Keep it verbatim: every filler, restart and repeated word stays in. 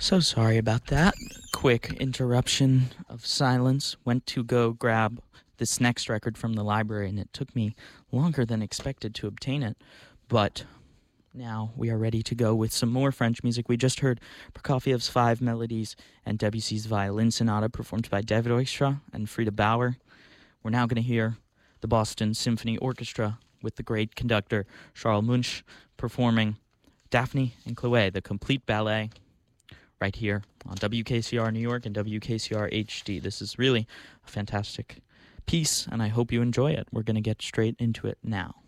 So sorry about that. Quick interruption of silence. Went to go grab this next record from the library, and it took me longer than expected to obtain it. But now we are ready to go with some more French music. We just heard Prokofiev's Five Melodies and Debussy's Violin Sonata performed by David Oistra and Frida Bauer. We're now going to hear the Boston Symphony Orchestra with the great conductor Charles Munch performing Daphne and Chloe, the complete ballet, right here on W K C R New York and W K C R H D. This is really a fantastic piece, and I hope you enjoy it. We're going to get straight into it now.